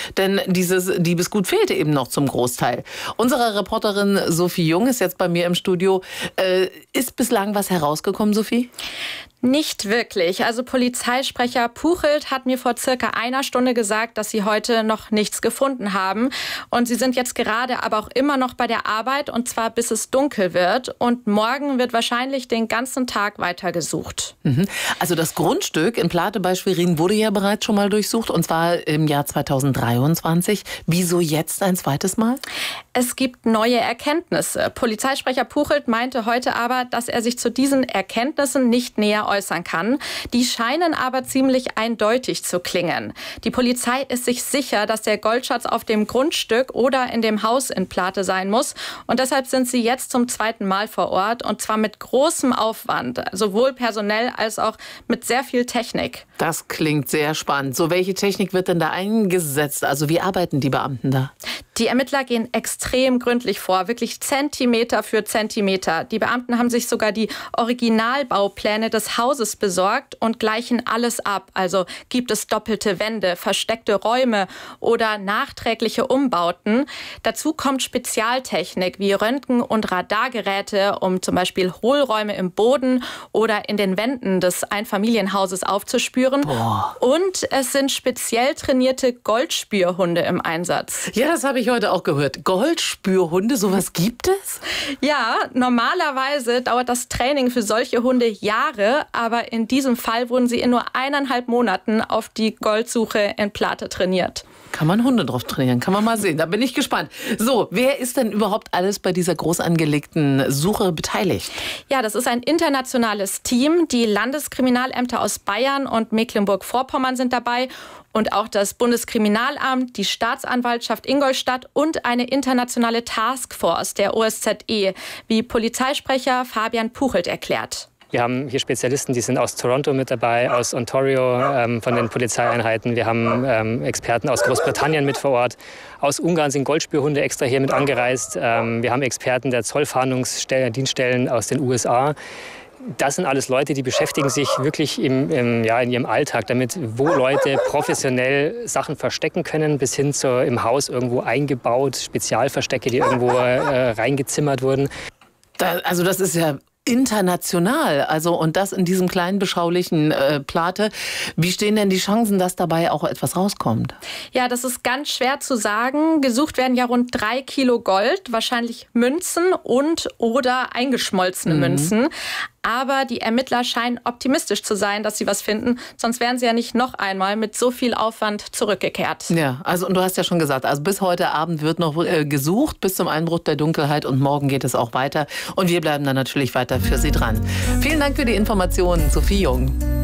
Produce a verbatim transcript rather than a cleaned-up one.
denn dieses Diebesgut fehlte eben noch zum Großteil. Unsere Reporterin Sophie Jung ist jetzt bei mir im Studio. Äh, ist bislang was herausgekommen, Sophie? Nicht wirklich. Also Polizeisprecher Puchelt hat mir vor circa einer Stunde gesagt, dass sie heute noch nichts gefunden haben. Und sie sind jetzt gerade aber auch immer noch bei der Arbeit, und zwar bis es dunkel wird. Und morgen wird wahrscheinlich den ganzen Tag weiter gesucht. Mhm. Also das Grundstück in Plate bei Schwerin wurde ja bereits schon mal durchsucht, und zwar im Jahr zweitausenddreiundzwanzig. Wieso jetzt ein zweites Mal? Es gibt neue Erkenntnisse. Polizeisprecher Puchelt meinte heute aber, dass er sich zu diesen Erkenntnissen nicht näher äußern kann. Die scheinen aber ziemlich eindeutig zu klingen. Die Polizei ist sich sicher, dass der Goldschatz auf dem Grundstück oder in dem Haus in Plate sein muss. Und deshalb sind sie jetzt zum zweiten Mal vor Ort, und zwar mit großem Aufwand, sowohl personell als auch mit sehr viel Technik. Das klingt sehr spannend. So, welche Technik wird denn da eingesetzt? Also wie arbeiten die Beamten da? Die Ermittler gehen extrem gründlich vor, wirklich Zentimeter für Zentimeter. Die Beamten haben sich sogar die Originalbaupläne des Hauses besorgt und gleichen alles ab. Also gibt es doppelte Wände, versteckte Räume oder nachträgliche Umbauten. Dazu kommt Spezialtechnik wie Röntgen- und Radargeräte, um zum Beispiel Hohlräume im Boden oder in den Wänden des Einfamilienhauses aufzuspüren. Boah. Und es sind speziell trainierte Goldspürhunde im Einsatz. Ja, das habe ich heute auch gehört. Goldspürhunde, sowas gibt es? Ja, normalerweise dauert das Training für solche Hunde Jahre, aber in diesem Fall wurden sie in nur eineinhalb Monaten auf die Goldsuche in Plate trainiert. Kann man Hunde drauf trainieren? Kann man mal sehen. Da bin ich gespannt. So, wer ist denn überhaupt alles bei dieser groß angelegten Suche beteiligt? Ja, das ist ein internationales Team. Die Landeskriminalämter aus Bayern und Mecklenburg-Vorpommern sind dabei. Und auch das Bundeskriminalamt, die Staatsanwaltschaft Ingolstadt und eine internationale Taskforce der O S Z E, wie Polizeisprecher Fabian Puchelt erklärt. Wir haben hier Spezialisten, die sind aus Toronto mit dabei, aus Ontario ähm, von den Polizeieinheiten. Wir haben ähm, Experten aus Großbritannien mit vor Ort. Aus Ungarn sind Goldspürhunde extra hier mit angereist. Ähm, wir haben Experten der Zollfahndungsdienststellen aus den U S A. Das sind alles Leute, die beschäftigen sich wirklich im, im, ja, in ihrem Alltag damit, wo Leute professionell Sachen verstecken können, bis hin zu im Haus irgendwo eingebaut, Spezialverstecke, die irgendwo äh, reingezimmert wurden. Da, also das ist ja international, also und das in diesem kleinen beschaulichen äh, Plate. Wie stehen denn die Chancen, dass dabei auch etwas rauskommt? Ja, das ist ganz schwer zu sagen. Gesucht werden ja rund drei Kilo Gold, wahrscheinlich Münzen und oder eingeschmolzene mhm. Münzen. Aber die Ermittler scheinen optimistisch zu sein, dass sie was finden. Sonst wären sie ja nicht noch einmal mit so viel Aufwand zurückgekehrt. Ja, also und du hast ja schon gesagt, also bis heute Abend wird noch äh, gesucht, bis zum Einbruch der Dunkelheit, und morgen geht es auch weiter. Und wir bleiben dann natürlich weiter für Sie dran. Vielen Dank für die Informationen, Sophie Jung.